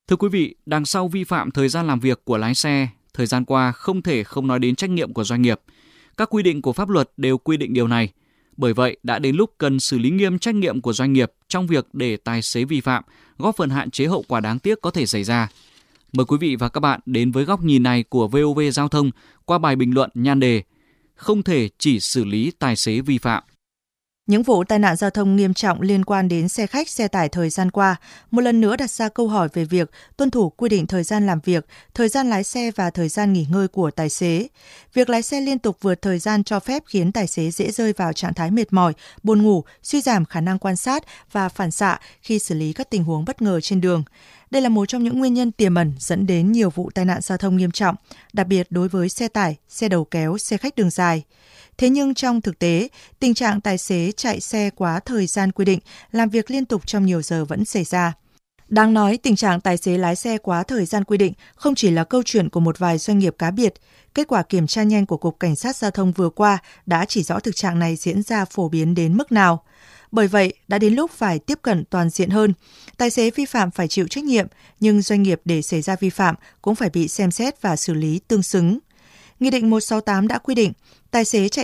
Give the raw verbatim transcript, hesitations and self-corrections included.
Thưa quý vị, đằng sau vi phạm thời gian làm việc của lái xe, thời gian qua không thể không nói đến trách nhiệm của doanh nghiệp. Các quy định của pháp luật đều quy định điều này. Bởi vậy, đã đến lúc cần xử lý nghiêm trách nhiệm của doanh nghiệp trong việc để tài xế vi phạm, góp phần hạn chế hậu quả đáng tiếc có thể xảy ra. Mời quý vị và các bạn đến với góc nhìn này của vê o vê Giao thông qua bài bình luận nhan đề "Không thể chỉ xử lý tài xế vi phạm". Những vụ tai nạn giao thông nghiêm trọng liên quan đến xe khách, xe tải thời gian qua một lần nữa đặt ra câu hỏi về việc tuân thủ quy định thời gian làm việc, thời gian lái xe và thời gian nghỉ ngơi của tài xế. Việc lái xe liên tục vượt thời gian cho phép khiến tài xế dễ rơi vào trạng thái mệt mỏi, buồn ngủ, suy giảm khả năng quan sát và phản xạ khi xử lý các tình huống bất ngờ trên đường. Đây là một trong những nguyên nhân tiềm ẩn dẫn đến nhiều vụ tai nạn giao thông nghiêm trọng, đặc biệt đối với xe tải, xe đầu kéo, xe khách đường dài. Thế nhưng trong thực tế, tình trạng tài xế chạy xe quá thời gian quy định, làm việc liên tục trong nhiều giờ vẫn xảy ra. Đáng nói, tình trạng tài xế lái xe quá thời gian quy định không chỉ là câu chuyện của một vài doanh nghiệp cá biệt. Kết quả kiểm tra nhanh của Cục Cảnh sát Giao thông vừa qua đã chỉ rõ thực trạng này diễn ra phổ biến đến mức nào. Bởi vậy, đã đến lúc phải tiếp cận toàn diện hơn. Tài xế vi phạm phải chịu trách nhiệm, nhưng doanh nghiệp để xảy ra vi phạm cũng phải bị xem xét và xử lý tương xứng. Nghị định một trăm sáu mươi tám đã quy định, tài xế chạy